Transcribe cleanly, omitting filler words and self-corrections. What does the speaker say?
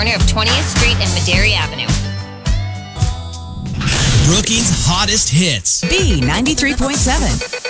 corner of 20th Street and Madera Avenue. Brookings' hottest hits. B93.7.